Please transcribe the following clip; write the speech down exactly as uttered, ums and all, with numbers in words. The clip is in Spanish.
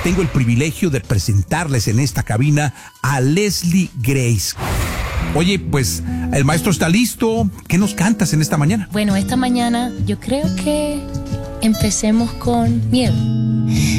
tengo el privilegio de presentarles en esta cabina a Leslie Grace. Oye, pues el maestro está listo. ¿Qué nos cantas en esta mañana? Bueno, esta mañana yo creo que empecemos con Miel.